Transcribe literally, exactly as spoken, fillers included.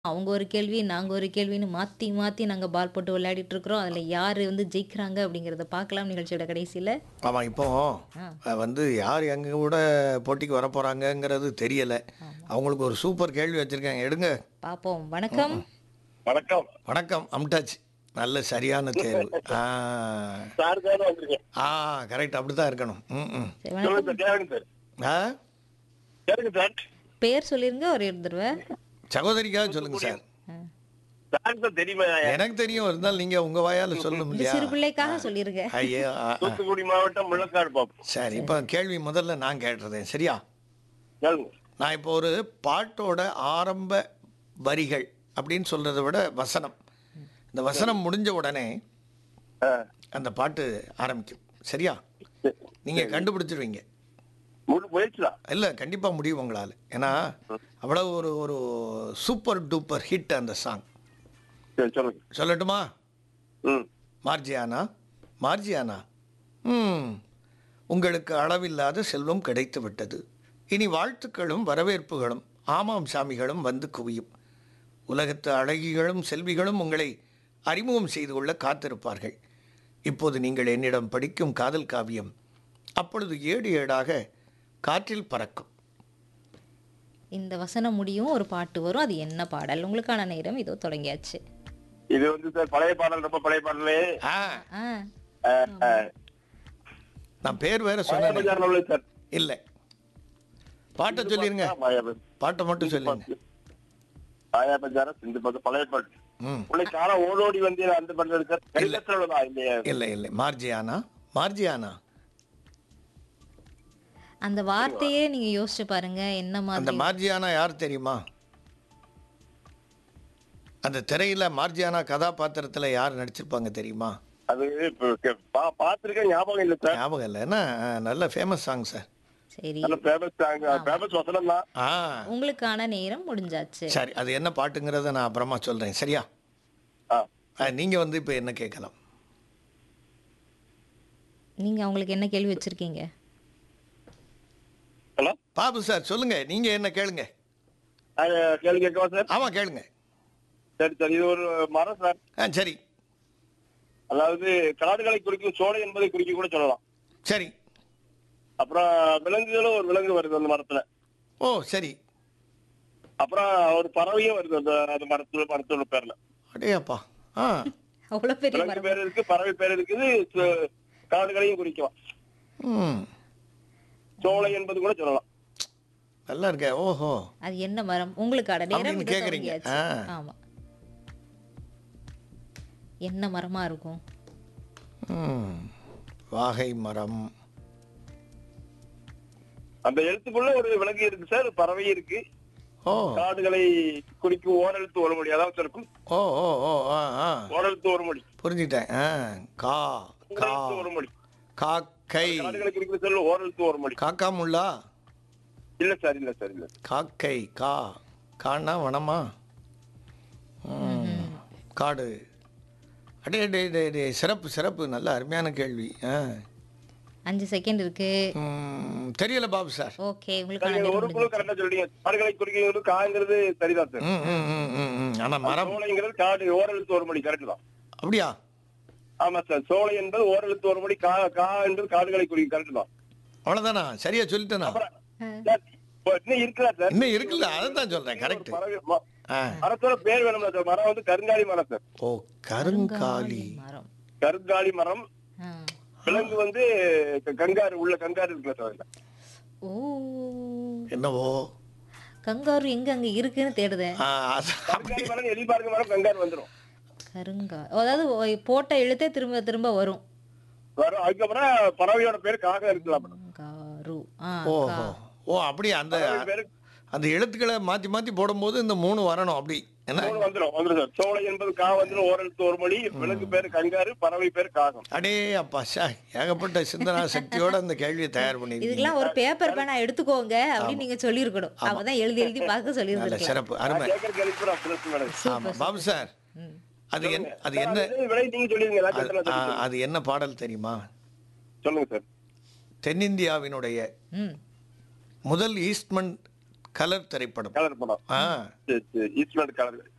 அவங்க ஒரு கேள்வி, நாங்க ஒரு கேள்வின்னு மாத்தி, மாத்தி நாங்க பால் போட்டு விளையாடிட்டு இருக்கிறோம். அதுல யாரு வந்து ஜெயிக்கிறாங்க அப்படிங்கிறத பார்க்கலாம் நிகழ்ச்சியோட கடைசியில. ஆமா. இப்போ ஆ, அ வந்து யார் எங்க கூட போட்டிக்கு வரப்போறாங்கங்கிறது தெரியல. ஆமா. அவங்களுக்கு ஒரு சூப்பர் கேள்வி வச்சிருக்காங்க. எடுங்க. பார்ப்போம். வணக்கம். வணக்கம். வணக்கம். அம்டாச். நல்ல சரியான தேர்வு. ஆ. சார் தானே வந்திருக்கேன். ஆ கரெக்ட். அப்படித்தான் இருக்கணும். ம், ம். சரி, சொல்லுங்க வணக்கம். சார், கேளுங்க சார். ஆ கேளுங்க சார். பேர் சொல்லிருங்க ஒரே ஒரு தடவை. சகோதரிக்காக சொல்லுங்க சார். ஆ. சார் சார் தெரியுமா? எனக்கு தெரியும். இருந்தாலும் நீங்க உங்க வாயால சொல்லணும் இந்த இல்லையா? சிறு பிள்ளைக்காக சொல்லிருங்க. ஐயோ. ஆ, ஆ. தூத்துக்குடி மாவட்டம் முள்ளக்காடு பாப்போம். சரி. இப்போ கேள்வி முதல்ல நான் கேட்டுறேன். சரியா? கேளுங்க. நான் இப்போ ஒரு பாட்டோட ஆரம்ப வரிகள் அப்படின்னு சொல்றதை விட வசனம், இந்த வசனம் முடிஞ்ச உடனே ஆ, அந்த பாட்டு ஆரம்பிக்கும். சரியா? சரி. நீங்க கண்டுபிடிச்சிருவீங்க. முழு முயற்சி தான். இல்லை கண்டிப்பாக முடியும் உங்களால். ஏன்னா அவ்வளோ ஒரு ஒரு சூப்பர் டூப்பர் ஹிட் அந்த சாங். சரி, சொல்லுங்க. சொல்லட்டுமா? ம். மார்ஜியானா மார்ஜியானா ம் உங்களுக்கு அளவில்லாத செல்வம் கிடைத்து விட்டது. இனி வாழ்த்துக்களும் வரவேற்புகளும் ஆமாம் சாமிகளும் வந்து குவியும். உலகத்து அழகிகளும் செல்விகளும் உங்களை அறிமுகம் செய்து கொள்ள காத்திருப்பார்கள். இப்போது நீங்கள் என்னிடம் படிக்கும் காதல் காவியம் அப்பொழுது ஏடு ஏடாக காற்றில் பறக்கும். இந்த வசனம் முடியும் ஒரு பாட்டு வரும். அது என்ன பாடல்? உங்களுக்கான நேரம் இதோ தொடங்கியாச்சு. இது வந்து சார் பழைய பாடல், ரொம்ப பழைய பாடலே. ஆ ஆ, ஆ, ஆ. நான் பேர் வேற சொன்னேன். மாயாபஜார்ல உள்ளது சார். இல்லை, பாட்டை சொல்லிருங்க. மாயாபஜார். பாட்டை மட்டும் சொல்லுங்க. மாயாபஜார சிந்து பாட்டு, பழைய பாட்டு. ம் உங்களை கால ஓடோடி வந்து அந்த பாட்டு இருக்கு சார். கடிதத்தில் உள்ளதா இல்லையா? இல்லை இல்லை மார்ஜியானா மார்ஜியானா அந்த வார்த்தையே நீங்க யோசிச்சு பாருங்க என்ன அந்த மாதிரி. மார்ஜியானா யார் தெரியுமா? அந்த திரையில மார்ஜியானா கதாபாத்திரத்துல யார் நடிச்சிருப்பாங்க தெரியுமா? அது இப்ப கே- பா- பார்த்திருக்கேன், ஞாபகம் இல்லை சார். ஞாபகம் இல்லை. ஏன்னா நல்ல ஃபேமஸ் சாங் சார். சரி, நல்ல ஃபேமஸ் சாங், ஃபேமஸ் வசனம் தான். ஆ உங்களுக்கான நேரம் முடிஞ்சாச்சு. சரி, அது என்ன பாட்டுங்கிறத நான் அப்புறமா சொல்றேன். சரியா? ஆ. ஆ, நீங்க வந்து இப்போ என்ன கேட்கலாம்? நீங்க அவங்களுக்கு என்ன கேள்வி வச்சிருக்கீங்க? ஹலோ, பாபு சார் சொல்லுங்க. நீங்க என்ன கேளுங்க. ஆ, கேள்வி கேட்கவா சார்? ஆமா கேளுங்க. சரி சார், இது ஒரு மரம் சார். ஆ சரி அதாவது காடுகளை குறிக்கும் சோலை என்பதை குறிக்க கூட சொல்லலாம். சரி. அப்புறம் விலங்குகளும் ஒரு விலங்கு வருது அந்த மரத்துல. ஓ சரி. அப்புறம் ஒரு பறவையும் வருது அந்த அந்த மரத்துல, மரத்தோட பேர்ல. அடேப்பா. ஆ அவ்வளவு பெரிய விலங்கு மரம். பேர் இருக்கு, பறவை பேர் இருக்குது. சோ- காடுகளையும் குறிக்கலாம். ம் சோலை என்பது கூட சொல்லலாம். நல்லா இருக்கே. ஓஹோ. அது என்ன மரம்? உங்களுக்கான நேரம் அப்படின்னு இதோ கேக்குறீங்க. தொடங்கியாச்சு. ஆ. ஆமா. என்ன மரமா இருக்கும்? ம் வாகை மரம். அந்த எழுத்துக்குள்ள ஒரு விலங்கு இருக்கு சார், பறவை இருக்கு. ஓ காடுகளை குறிக்கும் ஓரெழுத்து ஒரு மொழி, அதாவது இருக்கும் ஓ ஓ ஓ ஆ ஆ ஓரெழுத்து ஒரு மொழி, புரிஞ்சுட்டேன். ஆ கா கா ஓரெழுத்து ஒரு மொழி. காக்கை. காடுகளை குறிக்கிற சொல்ல ஓரெழுத்து ஒரு மொழி. காக்கா முள்ளா? இல்ல சார், இல்ல சார், இல்ல. காக்கை. கா கான்னா வனமா? ம் காடு. அடே டே டே டே சிறப்பு சிறப்பு. நல்ல அருமையான கேள்வி. ஆ அஞ்சு செகண்ட் இருக்கு. ம், தெரியல பாபு சார். ஓகே, உங்களுக்கான நீங்க நேரம் ஒரு குழு முடிஞ்சாச்சு. கரெக்டா சொல்றீங்க. காடுகளை குறிக்கிறது காங்கிறது சரிதான் சார். ம் ம் ம் ம் ம் ஆனா மரம். சோலைங்கிறது காடு ஓரெழுத்து ஒரு மொழி, கரெக்ட் தான். அப்படியா? ஆமா சார், சோலை என்பது ஓரெழுத்து ஒரு மொழி, கா கா என்பது காடுகளை குறிக்கும், கரெக்ட் தான். அவ்வளோதானா? சரியா சொல்லிட்டேனா? அப்புறம் சார், இப்போ இன்னும் இருக்குல்ல சார்? இன்னும் இருக்குல்ல, அதை தான் சொல்றேன். கரெக்ட். பறவை ம- ஆ மரத்தோட பேர் வேணும்ல சார்? மரம் வந்து கருங்காலி மரம் சார். ஓ கருங்காலி. மரம். கருங்காலி மரம். ஆ. விலங்கு வந்து க- கங்காரு, உள்ள கங்காரு இருக்குல்ல சார் அதுல. ஓ, என்னவோ. கங்காரு எங்க அங்க இருக்குன்னு தேடுதேன். ஆ, அது கருங்காலி மரம், எலிபார்க்க மரம், கங்காரு வந்துரும். கருங்கா, அதாவது ஒ- போட்ட எழுத்தே திரும்ப திரும்ப வரும். வரும். அதுக்கப்புறம் பறவையோட பேர் காகம் இருக்கலாம். கங்காரு. ஆ, ஓஹோ. கா. ஓ அப்படியே அந்த பறவை பேரு அந்த எழுத்துக்களை மாற்றி மாற்றி போடும்போது இந்த மூணு வரணும் அப்படி. என்ன? மூணு வந்துரும், வந்துரும் சார். சோலை என்பது கா வந்துரும், ஓரெழுத்து ஒரு மொழி. விலங்கு பேரு கங்காரு, பறவை பேர் காகம். அடே அப்பா சா, ஏகப்பட்ட சிந்தனா சக்தியோட அந்த கேள்வியை தயார் பண்ணிருக்கீங்க. இதுக்கெல்லாம் ஒரு பேப்பர் பேனா எடுத்துக்கோங்க அப்படின்னு நீங்க சொல்லியிருக்கணும். அப்பதான் எழுதி எழுதி பார்க்க நல்ல சொல்லியிருந்திருக்கலாம். சிறப்பு. நான் அருமை. கேட்கற கேள்விக்கு கூட அப்படி தான் மேடம். ஆமா பாபு சார். ம். அது என்ன அது சார், என்ன அது விலை நீங்க சொல்லிருங்க. நான் அது- கேட்கறேன் ஆ, சொல்லுங்க. அது என்ன பாடல் தெரியுமா? சொல்லுங்க சார். தென்னிந்தியாவினுடைய ம். முதல் ஈஸ்ட்மன் கலர் திரைப்படம். கலர் படம். ஆ சரி, சரி. Easement colour.